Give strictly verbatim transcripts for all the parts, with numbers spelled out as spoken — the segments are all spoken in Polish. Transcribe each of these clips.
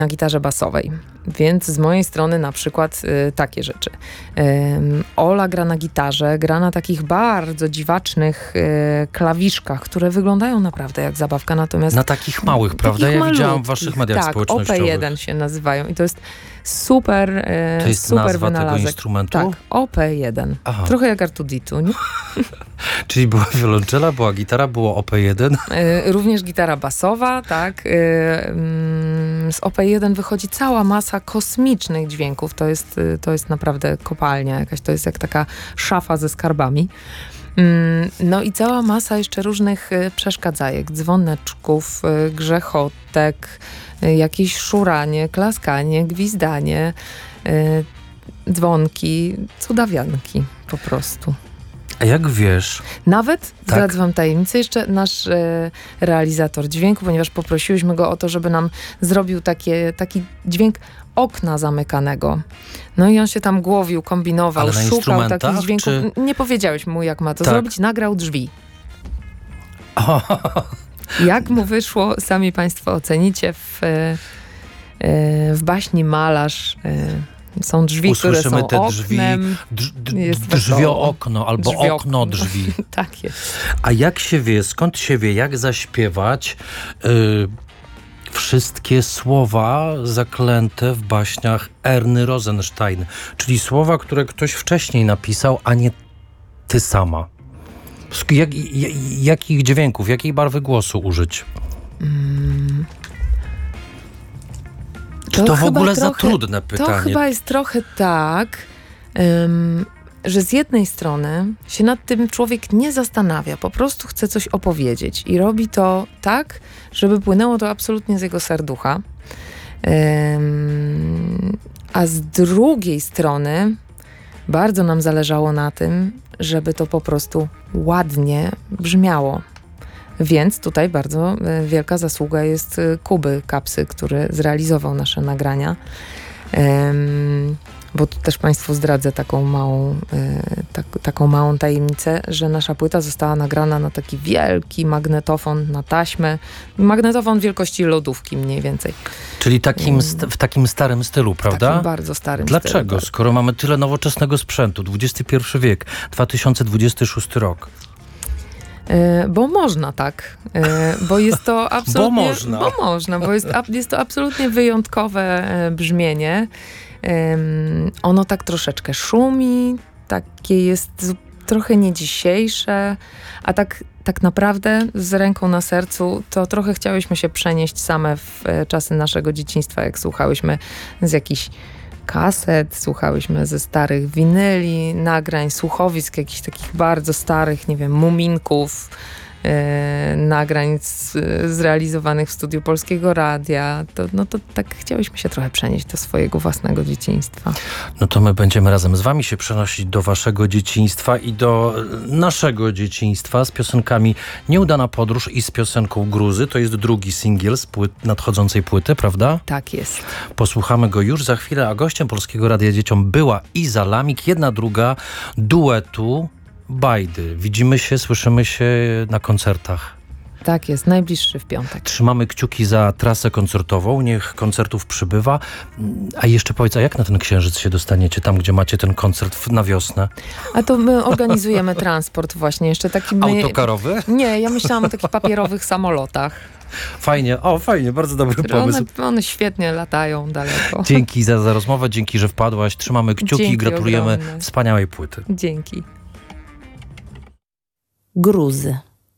na gitarze basowej, więc z mojej strony na przykład y, takie rzeczy. Ym, Ola gra na gitarze, gra na takich bardzo dziwacznych y, klawiszkach, które wyglądają naprawdę jak zabawka, natomiast... Na takich małych, prawda? Takich ja widziałam w waszych mediach tak, społecznościowych. O P jeden się nazywają i to jest super y, To jest super nazwa wynalazek. tego instrumentu? Tak, O P jeden. Aha. Trochę jak Artuditu, nie? Czyli była wiolonczela, była gitara, było O P jeden? Y, również gitara basowa, tak. Y, y, z O P jeden wychodzi cała masa kosmicznych dźwięków. To jest, y, to jest naprawdę kopalnia jakaś. To jest jak taka szafa ze skarbami. Y, no i cała masa jeszcze różnych y, przeszkadzajek, dzwoneczków, y, grzechotek, y, jakieś szuranie, klaskanie, gwizdanie, y, dzwonki, cudawianki po prostu. A jak wiesz... Nawet, tak? zdradzę wam tajemnicę, jeszcze nasz e, realizator dźwięku, ponieważ poprosiłyśmy go o to, żeby nam zrobił takie, taki dźwięk okna zamykanego. No i on się tam głowił, kombinował, ale na szukał takich dźwięków. Czy... Nie powiedziałeś mu, jak ma to tak. zrobić. Nagrał drzwi. Jak mu wyszło, sami państwo ocenicie w, e, w baśni Malarz. E, Są drzwi, Usłyszymy które są te drzwi, oknem. Drz, drz, drzwio okno albo Drzwiokno. okno drzwi. Tak jest. A jak się wie, skąd się wie, jak zaśpiewać yy, wszystkie słowa zaklęte w baśniach Erny Rosenstein, czyli słowa, które ktoś wcześniej napisał, a nie ty sama? Jak, jak, jakich dźwięków, jakiej barwy głosu użyć? Mm. Czy to, to w ogóle trochę, za trudne pytanie? To chyba jest trochę tak, um, że z jednej strony się nad tym człowiek nie zastanawia, po prostu chce coś opowiedzieć i robi to tak, żeby płynęło to absolutnie z jego serducha. Um, a z drugiej strony bardzo nam zależało na tym, żeby to po prostu ładnie brzmiało. Więc tutaj bardzo wielka zasługa jest Kuby Kapsy, który zrealizował nasze nagrania. Um, bo tu też państwu zdradzę taką małą, y, tak, taką małą tajemnicę, że nasza płyta została nagrana na taki wielki magnetofon, na taśmę. Magnetofon wielkości lodówki mniej więcej. Czyli takim st- w takim starym stylu, prawda? W takim bardzo starym Dlaczego? stylu. Dlaczego? Skoro mamy tyle nowoczesnego sprzętu, dwudziesty pierwszy wiek, dwa tysiące dwudziesty szósty rok. Yy, bo można tak, yy, bo jest to absolutnie... bo można. Bo można, bo jest, jest to absolutnie wyjątkowe yy, brzmienie. Yy, ono tak troszeczkę szumi, takie jest z, trochę nie dzisiejsze, a tak, tak naprawdę z ręką na sercu to trochę chciałyśmy się przenieść same w yy, czasy naszego dzieciństwa, jak słuchałyśmy z jakichś kaset, słuchałyśmy ze starych winyli, nagrań, słuchowisk, jakichś takich bardzo starych, nie wiem, muminków, yy, nagrań z, zrealizowanych w studiu Polskiego Radia. To, no to tak chciałyśmy się trochę przenieść do swojego własnego dzieciństwa. No to my będziemy razem z wami się przenosić do waszego dzieciństwa i do naszego dzieciństwa z piosenkami Nieudana podróż i z piosenką Gruzy. To jest drugi singiel z płyt, nadchodzącej płyty, prawda? Tak jest. Posłuchamy go już za chwilę, a gościem Polskiego Radia Dzieciom była Iza Lamik, jedna druga duetu Bajdy. Widzimy się, słyszymy się na koncertach. Tak jest, najbliższy w piątek. Trzymamy kciuki za trasę koncertową, niech koncertów przybywa. A jeszcze powiedz, a jak na ten Księżyc się dostaniecie, tam gdzie macie ten koncert na wiosnę? A to my organizujemy transport właśnie, jeszcze taki... My... Autokarowy? Nie, ja myślałam o takich papierowych samolotach. Fajnie, o fajnie, bardzo dobry pomysł. One, one świetnie latają daleko. Dzięki za, za rozmowę, dzięki, że wpadłaś. Trzymamy kciuki i gratulujemy ogromne. Wspaniałej płyty. Dzięki. Gruzy.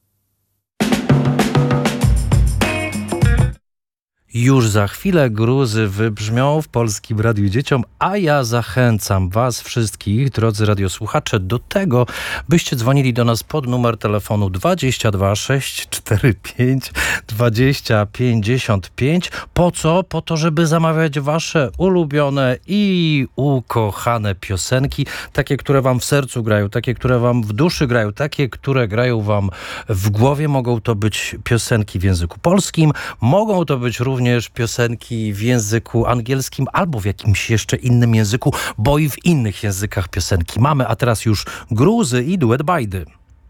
Już za chwilę Gruzy wybrzmią w Polskim Radiu Dzieciom, a ja zachęcam was wszystkich, drodzy radiosłuchacze, do tego, byście dzwonili do nas pod numer telefonu dwadzieścia dwa sześć cztery pięć dwadzieścia pięćdziesiąt pięć. Po co? Po to, żeby zamawiać wasze ulubione i ukochane piosenki, takie, które wam w sercu grają, takie, które wam w duszy grają, takie, które grają wam w głowie. Mogą to być piosenki w języku polskim, mogą to być również również piosenki w języku angielskim albo w jakimś jeszcze innym języku, bo i w innych językach piosenki mamy. A teraz już Gruzy i duet Bajdy.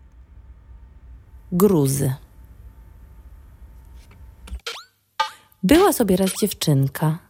Gruzy. Była sobie raz dziewczynka,